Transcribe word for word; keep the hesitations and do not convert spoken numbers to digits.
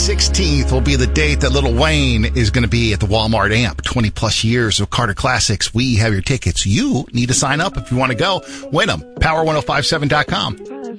sixteenth will be the date that Lil Wayne is going to be at the Walmart Amp. twenty plus years of Carter Classics. We have your tickets. You need to sign up if you want to go. Win them. power ten fifty-seven dot com.